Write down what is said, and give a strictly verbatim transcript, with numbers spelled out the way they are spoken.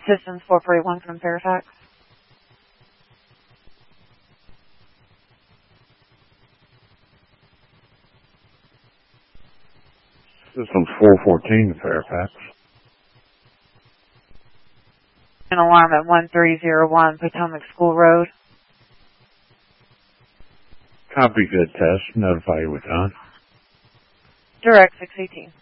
Systems four four eight one from Fairfax. Systems four fourteen to Fairfax. An alarm at one three zero one Potomac School Road. Copy, good test. Notify you with time. Direct six eighteen.